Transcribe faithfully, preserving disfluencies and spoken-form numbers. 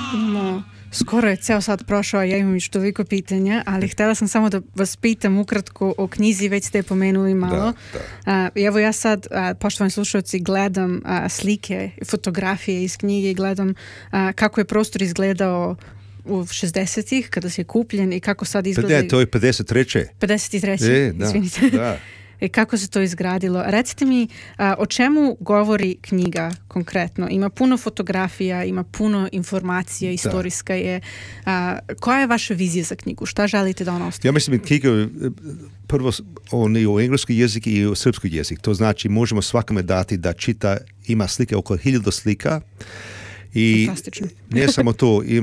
Imamo, skoro je ceo sat prošao, ja imam još toliko pitanja, ali htjela sam samo da vas pitam ukratko o knjizi, već ste je pomenuli malo. Da, da. Uh, evo ja sad, uh, poštovani slušalci, gledam uh, slike, fotografije iz knjige i gledam uh, kako je prostor izgledao u šezdesetih kada se je kupljen i kako sad izgleda... Ne, to je pedeset treće pedeset treće E, da, izvinite. da. I kako se to izgradilo? Recite mi, a, o čemu govori knjiga konkretno? Ima puno fotografija, ima puno informacija, istorijska je. A, koja je vaša vizija za knjigu? Šta želite da ona ostaje? Ja mislim knjiga prvo on je u engleski jezik i u srpski jezik. To znači možemo svakome dati da čita, ima slike oko hiljadu slika. I fantastično. ne samo to,